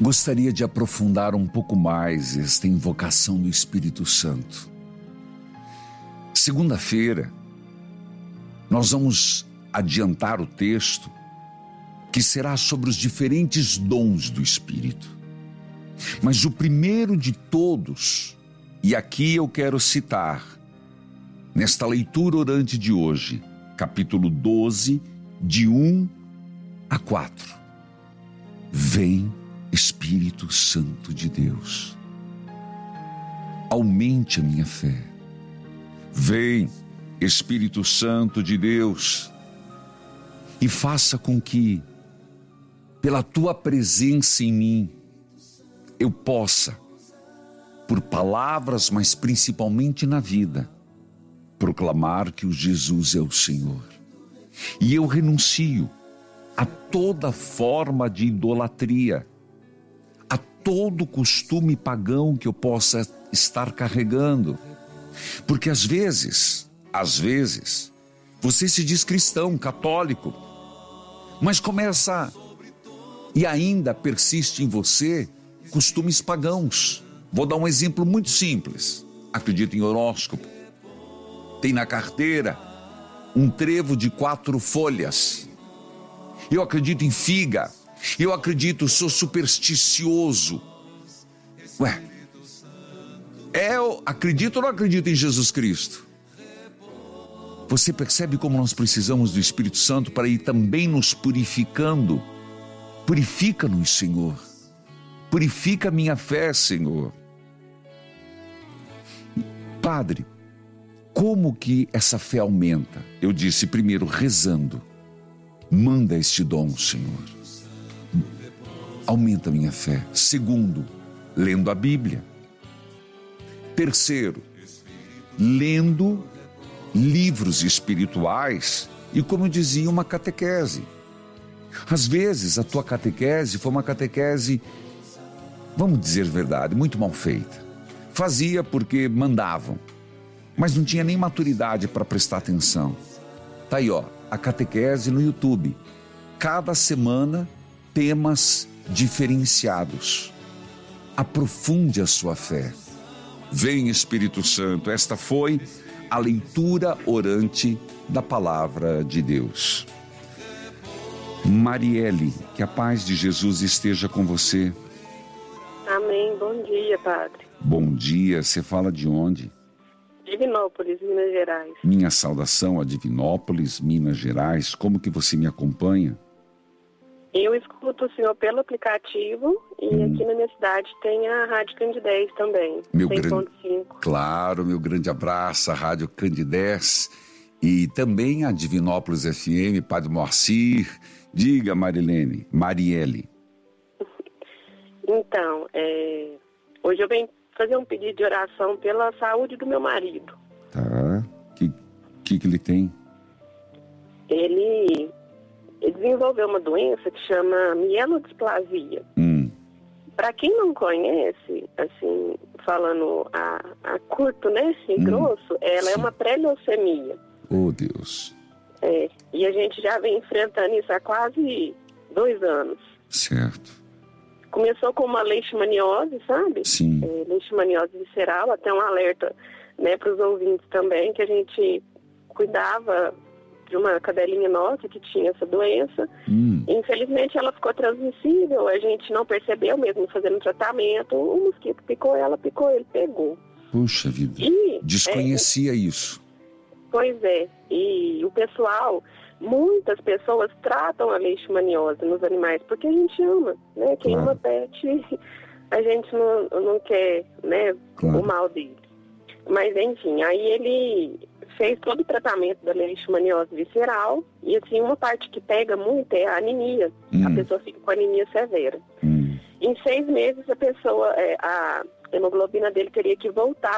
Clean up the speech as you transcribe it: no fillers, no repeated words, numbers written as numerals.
Gostaria de aprofundar um pouco mais esta invocação do Espírito Santo. Segunda-feira, nós vamos adiantar o texto que será sobre os diferentes dons do Espírito. Mas o primeiro de todos, e aqui eu quero citar, nesta leitura orante de hoje, capítulo 12, de 1 a 4. Vem, Espírito Santo de Deus, aumente a minha fé. Vem, Espírito Santo de Deus, e faça com que, pela tua presença em mim, eu possa, por palavras, mas principalmente na vida, proclamar que o Jesus é o Senhor. E eu renuncio a toda forma de idolatria, a todo costume pagão que eu possa estar carregando. Porque às vezes, você se diz cristão, católico, mas começa e ainda persiste em você costumes pagãos. Vou dar um exemplo muito simples. Acredito em horóscopo. Tem na carteira um trevo de 4 folhas. Eu acredito em figa. Eu acredito, sou supersticioso. Eu acredito ou não acredito em Jesus Cristo? Você percebe como nós precisamos do Espírito Santo para ir também nos purificando? Purifica-nos, Senhor. Purifica a minha fé, Senhor. Padre, como que essa fé aumenta? Eu disse, primeiro, rezando. Manda este dom, Senhor. Aumenta a minha fé. Segundo, lendo a Bíblia. Terceiro, lendo livros espirituais e, como dizia, uma catequese. Às vezes a tua catequese foi uma catequese, vamos dizer a verdade, muito mal feita. Fazia porque mandavam, mas não tinha nem maturidade para prestar atenção. Tá aí, a catequese no YouTube. Cada semana, temas diferenciados. Aprofunde a sua fé. Vem, Espírito Santo. Esta foi a leitura orante da palavra de Deus. Marielle, que a paz de Jesus esteja com você. Amém. Bom dia, Padre. Bom dia. Você fala de onde? Divinópolis, Minas Gerais. Minha saudação a Divinópolis, Minas Gerais. Como que você me acompanha? Eu escuto o senhor pelo aplicativo e aqui na minha cidade tem a Rádio Candidez também. Meu grande abraço à Rádio Candidez e também a Divinópolis FM, Padre Moacir. Diga, Marielle. Então, hoje eu venho fazer um pedido de oração pela saúde do meu marido. Tá. Que ele tem? Ele desenvolveu uma doença que chama mielodisplasia. Para quem não conhece, assim, falando a curto, né, e grosso, ela é uma pré-leucemia. Oh, Deus. E a gente já vem enfrentando isso há quase 2 anos. Certo. Começou com uma leishmaniose, sabe? Sim. Leishmaniose visceral, até um alerta, né, para os ouvintes também, que a gente cuidava de uma cadelinha nossa que tinha essa doença. Infelizmente ela ficou transmissível, a gente não percebeu mesmo fazendo tratamento, o mosquito picou ela, ele pegou. Puxa vida, desconhecia isso. Pois é, e o pessoal, muitas pessoas tratam a leishmaniose nos animais, porque a gente ama, né? Quem ama pet, a gente não quer, né, o mal dele. Mas enfim, aí ele fez todo o tratamento da leishmaniose visceral e assim, uma parte que pega muito é a anemia. A pessoa fica com anemia severa. Em 6 meses a pessoa, a hemoglobina dele teria que voltar